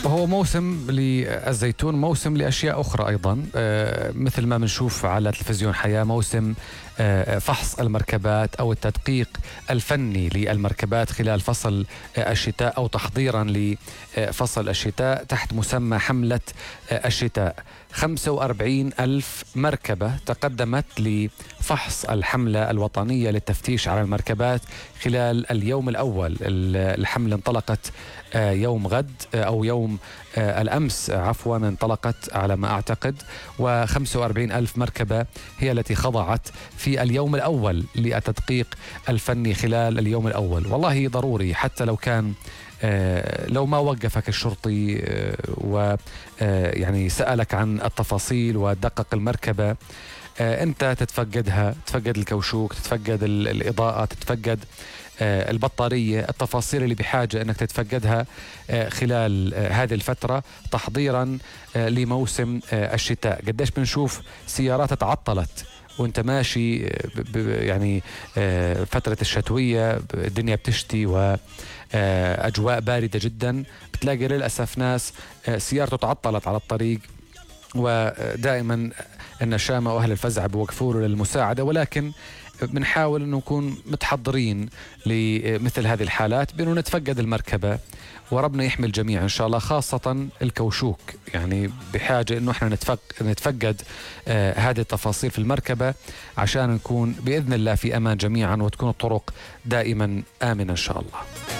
وهو موسم للزيتون، موسم لأشياء أخرى أيضا، مثل ما بنشوف على تلفزيون حياة، موسم فحص المركبات أو التدقيق الفني للمركبات خلال فصل الشتاء أو تحضيرا لفصل الشتاء تحت مسمى حملة الشتاء. 45 ألف مركبة تقدمت لفحص الحملة الوطنية للتفتيش على المركبات خلال اليوم الأول. الحملة انطلقت يوم غد أو يوم الأمس عفوا، انطلقت على ما أعتقد، و45 ألف مركبة هي التي خضعت في اليوم الأول للتدقيق الفني خلال اليوم الأول. والله ضروري، حتى لو كان لو ما وقفك الشرطي ويعني سألك عن التفاصيل ودقق المركبة، أنت تتفقدها، تتفقد الكوشوك، تتفقد الإضاءة، تتفقد البطارية، التفاصيل اللي بحاجة أنك تتفقدها خلال هذه الفترة تحضيرا لموسم الشتاء. قديش بنشوف سيارات تعطلت وانت ماشي يعني فترة الشتوية، الدنيا بتشتي وأجواء باردة جدا، بتلاقي للأسف ناس سيارته تعطلت على الطريق، ودائما النشامة وأهل الفزع بوقفوا له للمساعدة، ولكن بنحاول أنه نكون متحضرين لمثل هذه الحالات بأنه نتفقد المركبة، وربنا يحمي الجميع إن شاء الله، خاصة الكوشوك. يعني بحاجة أنه احنا نتفقد هذه التفاصيل في المركبة عشان نكون بإذن الله في أمان جميعا، وتكون الطرق دائما آمنة إن شاء الله.